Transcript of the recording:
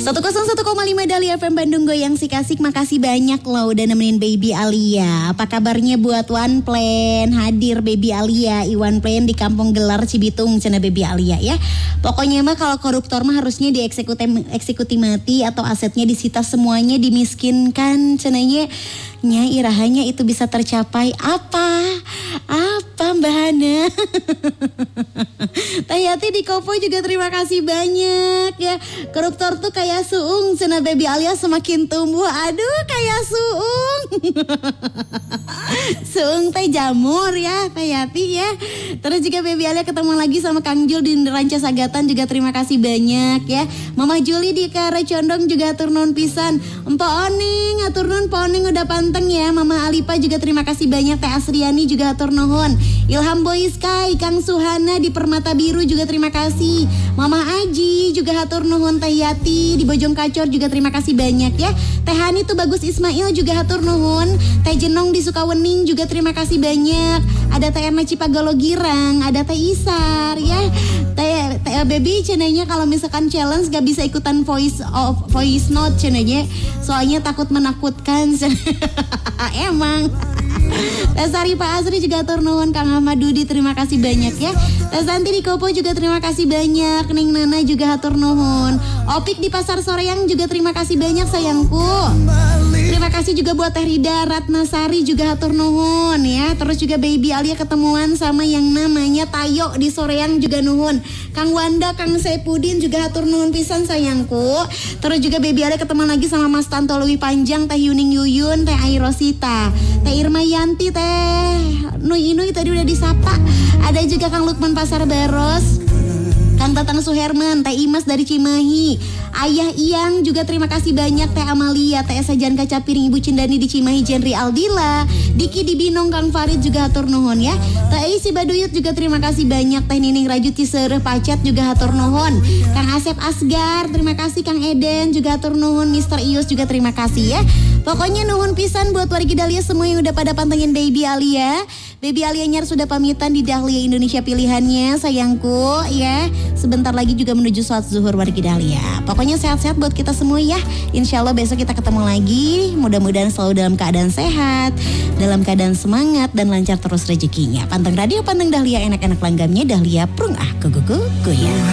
101,5 Dahlia FM Bandung Goyang si Kasih. Makasih banyak loh udah nemenin Baby Alia. Apa kabarnya buat One Plan? Hadir Baby Alia, Iwan Plan di Kampung Gelar Cibitung, cina Baby Alia ya. Pokoknya mah kalau koruptor mah harusnya dieksekusi mati atau asetnya disita semuanya, dimiskinkan cenanya. Nya irahanya itu bisa tercapai apa Mbak Hana. Tayati di Kopo juga terima kasih banyak ya. Koruptor tuh kayak suung, cina Baby Alia semakin tumbuh. Aduh kayak suung. Suung teh jamur ya Tayati ya. Terus juga Baby Alia ketemu lagi sama Kang Jul di Ranca Sagatan juga terima kasih banyak ya. Mama Juli di Kara Condong juga atur nuhun pisan. Empo Oning atur nuhun, Po Oning udah panteng ya. Mama Alipa juga terima kasih banyak. Teh Asriani juga atur nuhun. Ilham Boy Sky, Kang Suhana di Permata Biru juga terima kasih. Mama Aji juga hatur nuhun. Teh Yati di Bojong Kacor juga terima kasih banyak ya. Teh Hani tuh Bagus Ismail juga hatur nuhun. Teh Jenong di Sukawening juga terima kasih banyak. Ada Teh Erna Cipagalo Girang, ada Teh Isar ya. Teh Baby cenanya kalau misalkan challenge gak bisa ikutan voice note cenanya. Soalnya takut menakutkan. Emang. Teh Sari Pak Asri juga atur nuhun. Kang Ahmad Dudi terima kasih banyak ya. Teh Santi di Kopo juga terima kasih banyak. Ning Nana juga atur nuhun. Opik di Pasar Soreang juga terima kasih banyak sayangku. Terima kasih juga buat Teh Rida Ratnasari juga atur nuhun ya. Terus juga Baby Alia ketemuan sama yang namanya Tayo di Soreang juga nuhun. Kang Wanda, Kang Sepudin juga atur nuhun pisan sayangku. Terus juga Baby Alia ketemu lagi sama Mas Tanto Lewi Panjang, Teh Yuning Yuyun, Teh Airosita, Teh Irma Yanti, Teh Nui Inui tadi udah disapa. Ada juga Kang Lukman Pasar Baros, Kang Tatang Suherman, Teh Imas dari Cimahi, Ayah Iyang juga terima kasih banyak. Teh Amalia, Teh Sajan Kaca Piring, Ibu Cindani di Cimahi, Jenri Aldila, Diki di Binong, Kang Farid juga hatur nuhun ya. Teh Isi Baduyut juga terima kasih banyak. Teh Nining Rajut Cisereh Pacet juga hatur nuhun. Kang Asep Asgar terima kasih. Kang Eden juga hatur nuhun. Mr. Ius juga terima kasih ya. Pokoknya nuhun pisan buat wargi Dahlia semua yang udah pada pantengin Baby Alia. Baby Alia Nyar sudah pamitan di Dahlia Indonesia pilihannya sayangku ya. Sebentar lagi juga menuju sholat zuhur wargi Dahlia. Pokoknya sehat-sehat buat kita semua ya. Insya Allah besok kita ketemu lagi. Mudah-mudahan selalu dalam keadaan sehat, dalam keadaan semangat dan lancar terus rezekinya. Panteng radio, panteng Dahlia, enak-enak langgamnya Dahlia prung ah kuku ya.